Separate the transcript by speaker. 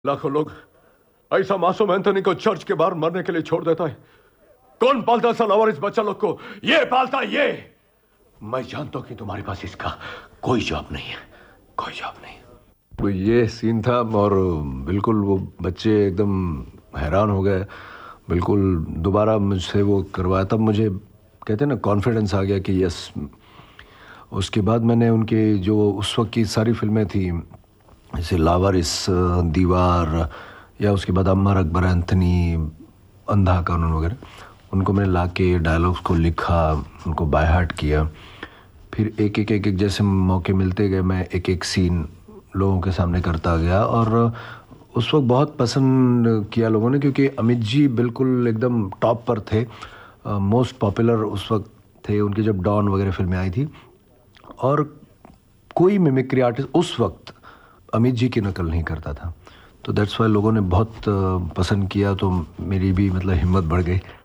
Speaker 1: लाखों लोग ऐसा मासूम एंथनी को चर्च के बाहर मरने के लिए छोड़ देता है। कौन पालता सा लावारिस बच्चा लोग को? ये पालता, ये। मैं जानता हूं कि तुम्हारे पास इसका कोई जवाब नहीं है, कोई जवाब नहीं।
Speaker 2: तो ये सीन था और बिल्कुल वो बच्चे एकदम हैरान हो गए। बिल्कुल दोबारा मुझसे वो करवाया, तब मुझे कहते हैं ना कॉन्फिडेंस आ गया कि यस। उसके बाद मैंने उनके जो उस वक्त की सारी फिल्में थी, जैसे लावारिस, दीवार, या उसके बाद अमर अकबर एंथनी, अंधा कानून वगैरह, उनको मैंने ला के डायलॉग्स को लिखा, उनको बाय हार्ट किया। फिर एक एक जैसे मौके मिलते गए मैं एक एक सीन लोगों के सामने करता गया। और उस वक्त बहुत पसंद किया लोगों ने, क्योंकि अमित जी बिल्कुल एकदम टॉप पर थे, मोस्ट पॉपुलर उस वक्त थे उनकी, जब डॉन वगैरह फिल्में आई थी। और कोई मिमिक्री आर्टिस्ट उस वक्त अमित जी की नकल नहीं करता था। तो दैट्स वाई लोगों ने बहुत पसंद किया, तो मेरी भी मतलब हिम्मत बढ़ गई।